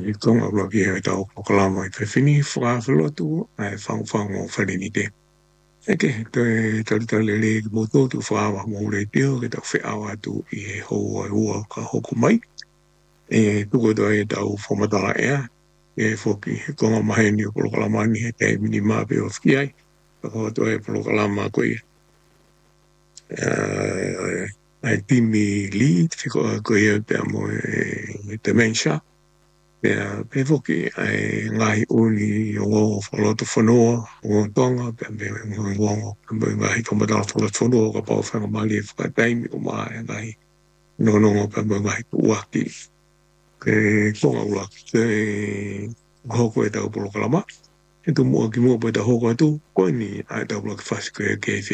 Kong ula ki e tau pokalama i whewhini whakawhilotu ai whangwhango wharinite. Eke, te talitale le ki moto tu whawa mo le teo ke tau whiawa tu i he hou ai ua ka hoku mai. E tuko to e tau whamatala ea, e whoki he konga mahe ni o pokalama ni he te mini mape o whiai, kako to e pokalama koe. Ai timi li, whiko koe e te amo e dementia, pe foki ai ngai uli o ngō whaloto whanoa, o tonga, pe me ngongo, pe ngai kamatala whaloto whanoa, ka pao whanga mali e whakataimi o maa e ngai nonongo pe me ngai uaki. Ke konga ula, te hoko e tau polo kalama, e tu mua ki mua pe ta hoko atu, koe ni ai tau polo ki whasiko e ke